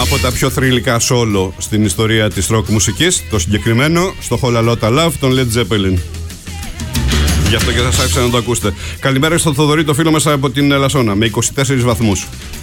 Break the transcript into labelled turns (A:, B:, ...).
A: από τα πιο θρυλικά solo στην ιστορία της rock μουσικής, το συγκεκριμένο στο Whole Lotta Love των Led Zeppelin. Γι' αυτό και σας άφησα να το ακούσετε. Καλημέρα στον Θοδωρή, το φίλο μας από την Ελασσόνα, με 24 βαθμούς.